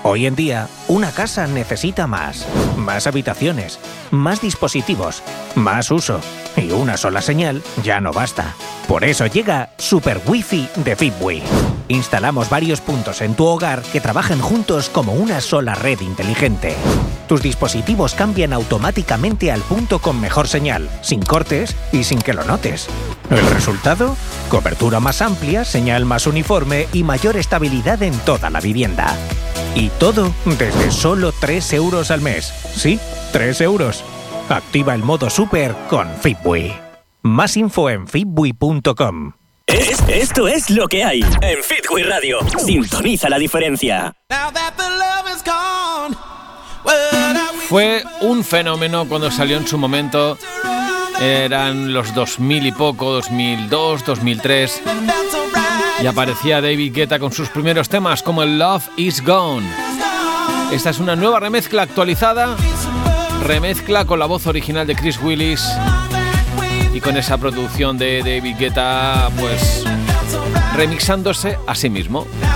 Hoy en día, una casa necesita más habitaciones, más dispositivos, más uso. Y una sola señal ya no basta. Por eso llega Super Wi-Fi de Fitbee. Instalamos varios puntos en tu hogar que trabajan juntos como una sola red inteligente. Tus dispositivos cambian automáticamente al punto con mejor señal, sin cortes y sin que lo notes. ¿El resultado? Cobertura más amplia, señal más uniforme y mayor estabilidad en toda la vivienda. Y todo desde solo 3 euros al mes. Sí, 3 euros. Activa el modo Super con Fitbee. Más info en fitbee.com. Esto es lo que hay en Fitbee Radio. Sintoniza la diferencia. Fue un fenómeno cuando salió en su momento. Eran los 2000 y poco, 2002, 2003. Y aparecía David Guetta con sus primeros temas como el Love Is Gone. Esta es una nueva remezcla actualizada. Remezcla con la voz original de Chris Willis. Y con esa producción de David Guetta, pues remixándose a sí mismo.